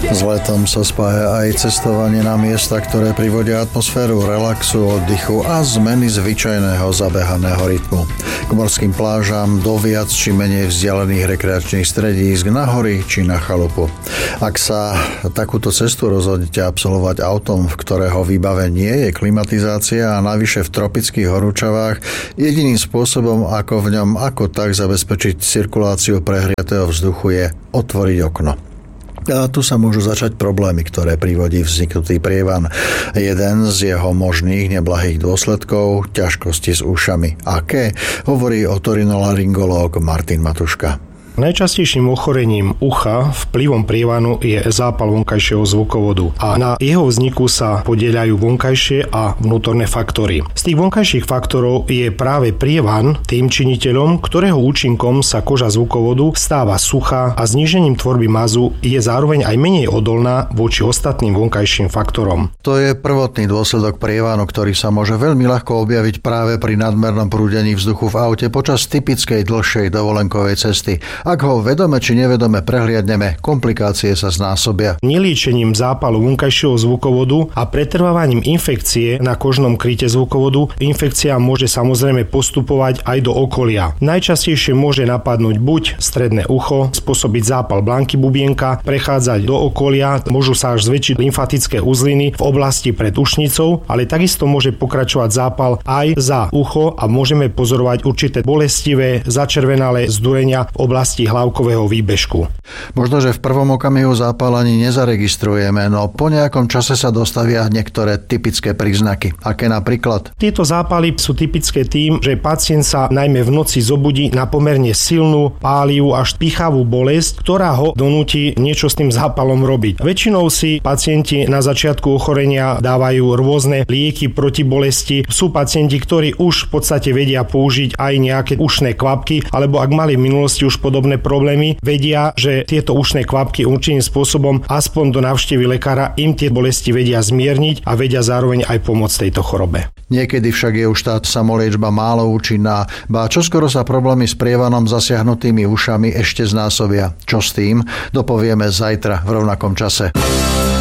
S letom sa spája aj cestovanie na miesta, ktoré privodia atmosféru relaxu, oddychu a zmeny zvyčajného zabehaného rytmu. K morským plážam, do viac či menej vzdialených rekreačných stredísk, na hory či na chalupu. Ak sa takúto cestu rozhodnete absolvovať autom, v ktorého výbave nie je klimatizácia a navyše v tropických horúčavách, jediným spôsobom, ako v ňom ako tak zabezpečiť cirkuláciu prehriatého vzduchu, je otvoriť okno. A tu sa môžu začať problémy, ktoré privodí vzniknutý prievan. Jeden z jeho možných neblahých dôsledkov, ťažkosti s ušami. Aké? Hovorí otorinolaryngológ Martin Matuška. Najčastejším ochorením ucha vplyvom prievanu je zápal vonkajšieho zvukovodu a na jeho vzniku sa podieľajú vonkajšie a vnútorné faktory. Z tých vonkajších faktorov je práve prievan tým činiteľom, ktorého účinkom sa koža zvukovodu stáva suchá a znížením tvorby mazu je zároveň aj menej odolná voči ostatným vonkajším faktorom. To je prvotný dôsledok prievanu, ktorý sa môže veľmi ľahko objaviť práve pri nadmernom prúdení vzduchu v aute počas typickej dlhšej dovolenkovej cesty. Ak ho vedome či nevedome prehliadneme, komplikácie sa znásobia. Neliečením zápalu vonkajšieho zvukovodu a pretrvávaním infekcie na kožnom kryte zvukovodu infekcia môže samozrejme postupovať aj do okolia. Najčastejšie môže napadnúť buď stredné ucho, spôsobiť zápal blanky bubienka, prechádzať do okolia, môžu sa až zväčšiť lymfatické uzliny v oblasti pred ušnicou, ale takisto môže pokračovať zápal aj za ucho a môžeme pozorovať určité bolestivé, začervenalé zdúrenia v oblasti hlavkového výbežku. Možno, že v prvom okamihu zápal ani nezaregistrujeme, no po nejakom čase sa dostavia niektoré typické príznaky. Aké napríklad? Tieto zápaly sú typické tým, že pacient sa najmä v noci zobudí na pomerne silnú, pálivú až pichavú bolesť, ktorá ho donúti niečo s tým zápalom robiť. Väčšinou si pacienti na začiatku ochorenia dávajú rôzne lieky proti bolesti. Sú pacienti, ktorí už v podstate vedia použiť aj nejaké ušné kvapky, alebo ak mali v minulosti už podobné problémy, vedia, že tieto ušné kvapky určitým spôsobom aspoň do návštevy lekára im tie bolesti vedia zmierniť a vedia zároveň aj pomôcť tejto chorobe. Niekedy však je už tá samoliečba málo účinná, ba čoskoro sa problémy s prievanom zasiahnutými ušami ešte znásobia. Čo s tým? Dopovieme zajtra v rovnakom čase.